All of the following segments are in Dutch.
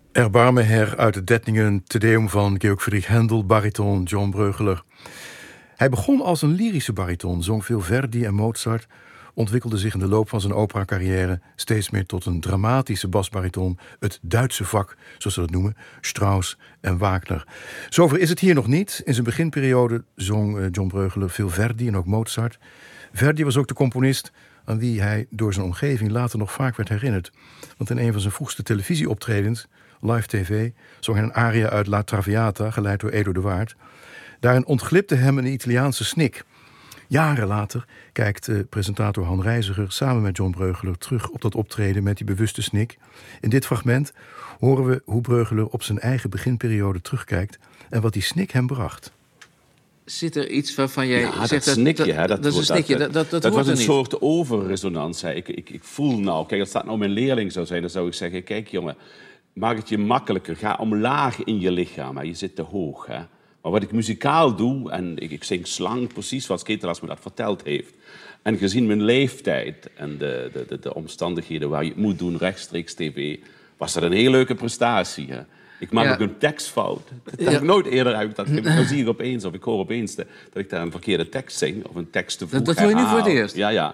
Erbarme Herr uit het Dettingen, Te Deum van Georg Friedrich Händel, bariton John Breugeler. Hij begon als een lyrische bariton, zong veel Verdi en Mozart, ontwikkelde zich in de loop van zijn operacarrière steeds meer tot een dramatische basbariton, het Duitse vak, zoals ze dat noemen, Strauss en Wagner. Zover is het hier nog niet. In zijn beginperiode zong John Breugeler veel Verdi en ook Mozart. Verdi was ook de componist aan wie hij door zijn omgeving later nog vaak werd herinnerd. Want in een van zijn vroegste televisieoptredens, live tv, zong hij een aria uit La Traviata, geleid door Edo de Waard. Daarin ontglipte hem een Italiaanse snik. Jaren later kijkt presentator Han Reiziger samen met John Breugeler terug op dat optreden met die bewuste snik. In dit fragment horen we hoe Breugeler op zijn eigen beginperiode terugkijkt en wat die snik hem bracht. Zit er iets waarvan jij zegt... Dat snikje, hè, dat is een snikje, dat was een niet. soort overresonantie. Ik voel nou, kijk, als dat nou mijn leerling zou zijn, dan zou ik zeggen, kijk jongen, maak het je makkelijker, ga omlaag in je lichaam, hè. Je zit te hoog, hè. Maar wat ik muzikaal doe, en ik zing slang precies wat Sketelas me dat verteld heeft. En gezien mijn leeftijd en de omstandigheden waar je het moet doen, rechtstreeks tv, was dat een hele leuke prestatie, hè. Ik maak ook een tekstfout. Dat heb ik nooit eerder uit. Dan zie ik opeens, of ik hoor opeens dat ik daar een verkeerde tekst zing. Of een tekst te vroeg Dat hoor je nu voor het eerst? Ja.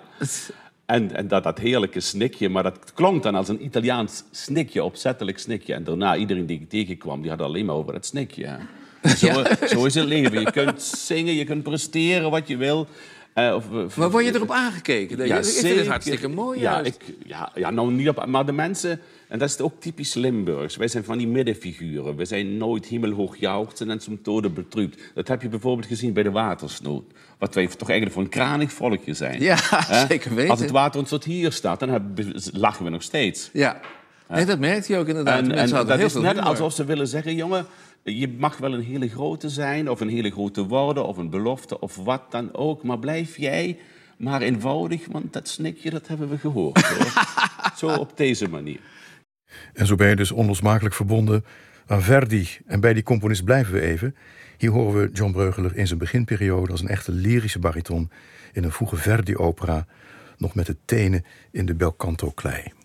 En dat heerlijke snikje. Maar dat klonk dan als een Italiaans snikje, opzettelijk snikje. En daarna, iedereen die ik tegenkwam, die had alleen maar over dat snikje. Hè. Zo is het leven. Je kunt zingen, je kunt presteren wat je wil. Maar word je erop aangekeken? Ik vind het hartstikke mooi. Nou niet op, maar de mensen, en dat is ook typisch Limburgs. Wij zijn van die middenfiguren. We zijn nooit hemelhoog jauchzen en zum tode betrübt. Dat heb je bijvoorbeeld gezien bij de watersnood. Wat wij toch eigenlijk voor een kranig volkje zijn. Ja, zeker weten. Als het water ons tot hier staat, dan lachen we nog steeds. Ja, nee, dat merkt je ook inderdaad. En dat is net alsof ze willen zeggen, jongen, je mag wel een hele grote zijn, of een hele grote worden, of een belofte, of wat dan ook. Maar blijf jij maar eenvoudig, want dat snikje, dat hebben we gehoord. Zo op deze manier. En zo ben je dus onlosmakelijk verbonden aan Verdi. En bij die componist blijven we even. Hier horen we John Breugeler in zijn beginperiode als een echte lyrische bariton in een vroege Verdi-opera, nog met de tenen in de belcanto klei.